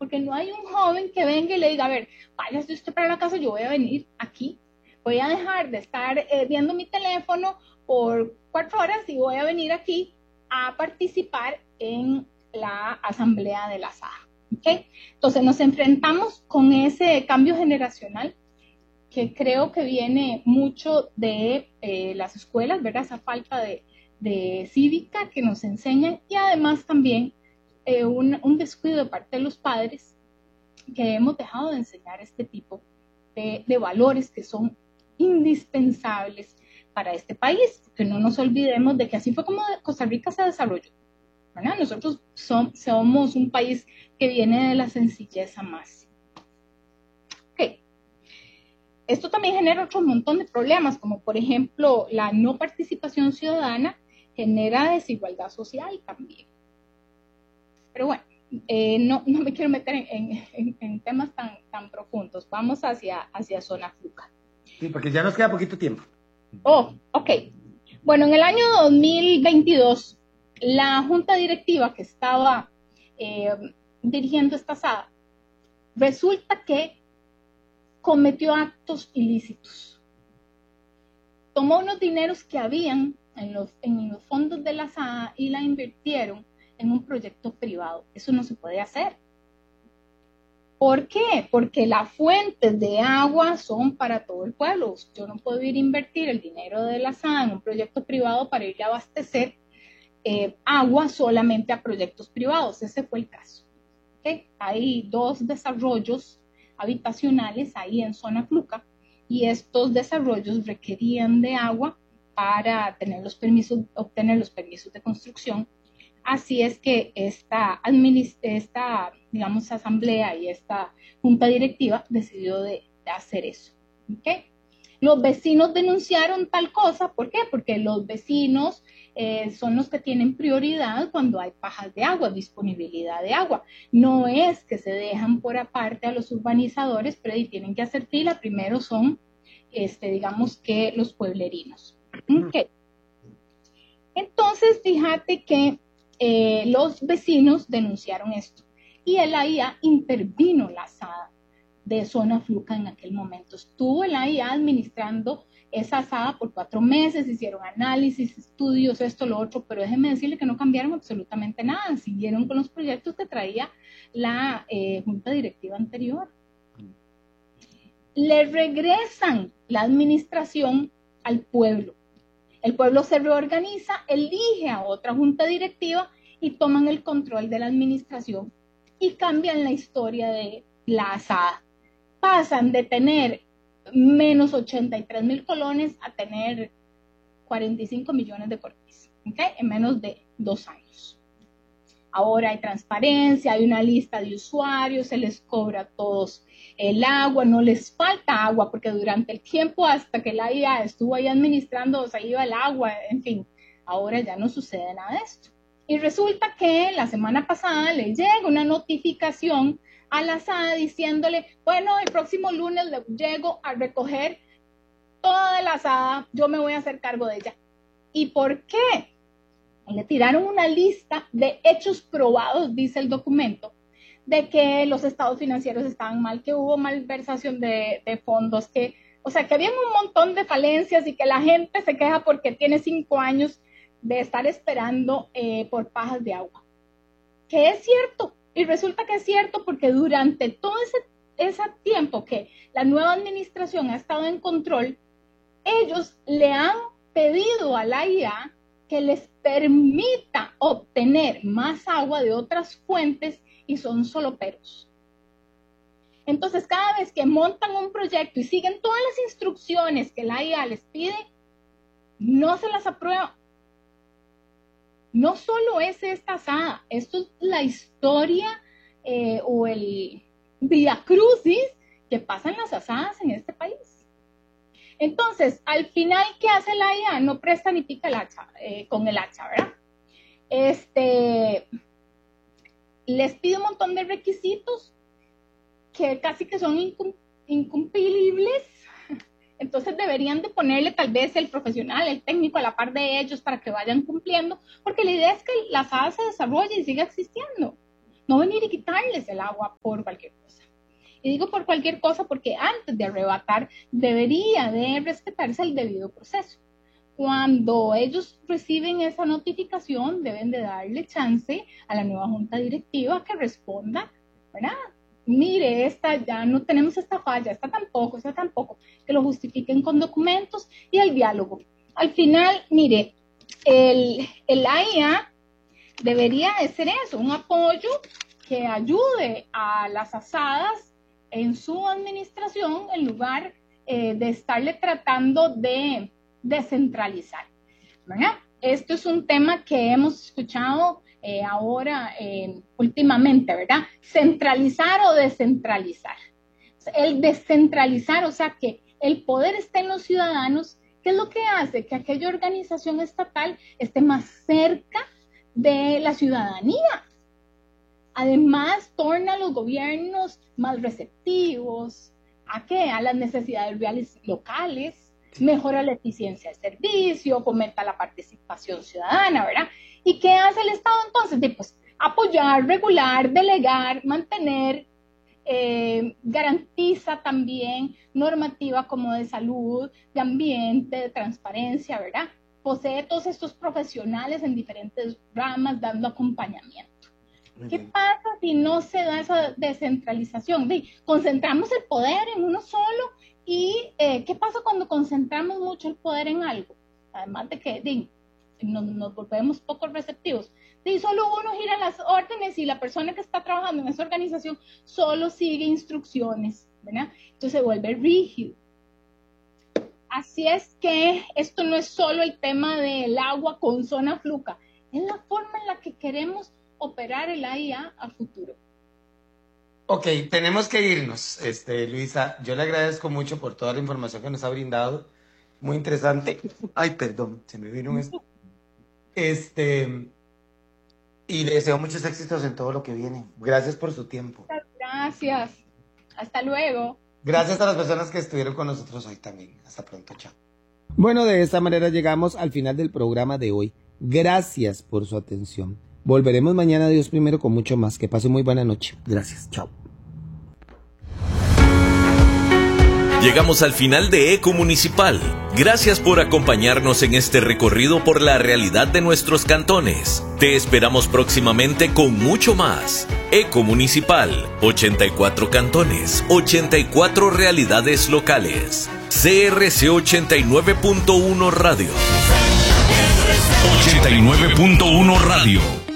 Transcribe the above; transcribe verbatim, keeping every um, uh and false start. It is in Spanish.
porque no hay un joven que venga y le diga, a ver, váyase usted para la casa, yo voy a venir aquí, voy a dejar de estar eh, viendo mi teléfono por cuatro horas y voy a venir aquí a participar en la asamblea de la S A A. ¿Okay? Entonces nos enfrentamos con ese cambio generacional que creo que viene mucho de eh, las escuelas, ¿verdad? Esa falta de, de cívica que nos enseñan y además también eh, un, un descuido de parte de los padres que hemos dejado de enseñar este tipo de, de valores que son indispensables para este país, que no nos olvidemos de que así fue como Costa Rica se desarrolló, ¿verdad? Nosotros son, somos un país que viene de la sencillez a más. Okay. Esto también genera otro montón de problemas, como por ejemplo la no participación ciudadana genera desigualdad social también. Pero bueno, eh, no, no me quiero meter en, en, en temas tan, tan profundos. Vamos hacia, hacia zona FLUCA. Sí, porque ya nos queda poquito tiempo. Oh, ok. Bueno, en el año dos mil veintidós, la junta directiva que estaba eh, dirigiendo esta S A A, resulta que cometió actos ilícitos. Tomó unos dineros que habían en los, en los fondos de la S A A y la invirtieron en un proyecto privado. Eso no se puede hacer. ¿Por qué? Porque las fuentes de agua son para todo el pueblo. Yo no puedo ir a invertir el dinero de la S A A en un proyecto privado para ir a abastecer eh, agua solamente a proyectos privados. Ese fue el caso. ¿Okay? Hay dos desarrollos habitacionales ahí en zona FLUCA y estos desarrollos requerían de agua para tener los permisos, obtener los permisos de construcción. Así es que esta, esta, digamos, asamblea y esta junta directiva decidió de, de hacer eso. ¿Okay? Los vecinos denunciaron tal cosa, ¿por qué? Porque los vecinos eh, son los que tienen prioridad cuando hay pajas de agua, disponibilidad de agua. No es que se dejan por aparte a los urbanizadores, pero ahí tienen que hacer fila. Primero son, este, digamos que los pueblerinos. ¿Okay? Entonces, fíjate que Eh, los vecinos denunciaron esto y el A I A intervino la S A A de zona FLUCA en aquel momento. Estuvo el A I A administrando esa S A A por cuatro meses, hicieron análisis, estudios, esto, lo otro, pero déjenme decirle que no cambiaron absolutamente nada, siguieron con los proyectos que traía la eh, junta directiva anterior. Le regresan la administración al pueblo. El pueblo se reorganiza, elige a otra junta directiva y toman el control de la administración y cambian la historia de la S A A. Pasan de tener menos ochenta y tres mil colones a tener cuarenta y cinco millones de colones, ¿okay? En menos de dos años. Ahora hay transparencia, hay una lista de usuarios, se les cobra a todos el agua, no les falta agua, porque durante el tiempo hasta que la I A estuvo ahí administrando, se iba el agua, en fin, ahora ya no sucede nada de esto. Y resulta que la semana pasada le llega una notificación a la S A A diciéndole, bueno, el próximo lunes le llego a recoger toda la S A A, yo me voy a hacer cargo de ella. ¿Y por qué? Le tiraron una lista de hechos probados, dice el documento, de que los estados financieros estaban mal, que hubo malversación de, de fondos, que, o sea, que había un montón de falencias y que la gente se queja porque tiene cinco años de estar esperando eh, por pajas de agua. Que es cierto, y resulta que es cierto porque durante todo ese, ese tiempo que la nueva administración ha estado en control, ellos le han pedido a la I A que les permita obtener más agua de otras fuentes y son solo peros. Entonces, cada vez que montan un proyecto y siguen todas las instrucciones que la I A les pide, no se las aprueba. No solo es esta S A A, esto es la historia eh, o el vía crucis que pasan las S A As en este país. Entonces, al final, ¿qué hace la I A? No presta ni pica el hacha, eh, con el hacha, ¿verdad? Este, les pide un montón de requisitos que casi que son incum incumplibles. Entonces deberían de ponerle tal vez el profesional, el técnico a la par de ellos para que vayan cumpliendo, porque la idea es que la S A A se desarrolle y siga existiendo. no venir y quitarles el agua por cualquier cosa. Y digo por cualquier cosa porque antes de arrebatar debería de respetarse el debido proceso. Cuando ellos reciben esa notificación, deben de darle chance a la nueva junta directiva que responda, ¿verdad? Mire, esta ya no tenemos esta falla, esta tampoco, esta tampoco, que lo justifiquen con documentos y el diálogo. Al final, mire, el, el A I A debería de ser eso, un apoyo que ayude a las asadas en su administración en lugar eh, de estarle tratando de descentralizar, ¿verdad? Esto es un tema que hemos escuchado eh, ahora eh, últimamente, ¿verdad? Centralizar o descentralizar. El descentralizar, o sea, que el poder esté en los ciudadanos, ¿qué es lo que hace? Que aquella organización estatal esté más cerca de la ciudadanía. Además, torna a los gobiernos más receptivos. ¿A qué? A las necesidades reales locales. Mejora la eficiencia del servicio, fomenta la participación ciudadana, ¿verdad? ¿Y qué hace el Estado entonces? De, pues, apoyar, regular, delegar, mantener, eh, garantiza también normativa como de salud, de ambiente, de transparencia, ¿verdad? Posee todos estos profesionales en diferentes ramas dando acompañamiento. ¿Qué pasa si no se da esa descentralización? De, concentramos el poder en uno solo. ¿Y eh, qué pasa cuando concentramos mucho el poder en algo? Además de que de, nos, nos volvemos poco receptivos. De, solo uno gira las órdenes y la persona que está trabajando en esa organización solo sigue instrucciones, ¿verdad? Entonces se vuelve rígido. Así es que esto no es solo el tema del agua con zona fluca, es la forma en la que queremos operar el A I A a futuro. Ok, tenemos que irnos, este, Luisa. Yo le agradezco mucho por toda la información que nos ha brindado. Muy interesante. Ay, perdón, se me vino un... Este... Y le deseo muchos éxitos en todo lo que viene. Gracias por su tiempo. Gracias. Hasta luego. Gracias a las personas que estuvieron con nosotros hoy también. Hasta pronto, chao. Bueno, de esta manera llegamos al final del programa de hoy. Gracias por su atención. Volveremos mañana, Dios primero, con mucho más. Que pase muy buena noche. Gracias. Chao. Llegamos al final de Eco Municipal. Gracias por acompañarnos en este recorrido por la realidad de nuestros cantones. Te esperamos próximamente con mucho más. Eco Municipal, ochenta y cuatro cantones, ochenta y cuatro realidades locales. C R C ochenta y nueve punto uno Radio. ochenta y nueve punto uno Radio.